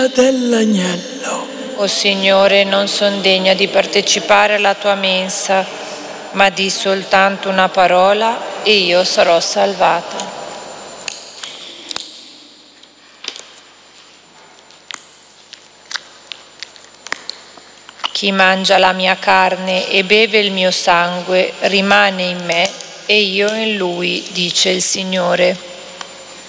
dell'agnello. O Signore, non son degna di partecipare alla tua mensa, ma di soltanto una parola e io sarò salvata. Chi mangia la mia carne e beve il mio sangue rimane in me e io in lui, dice il Signore.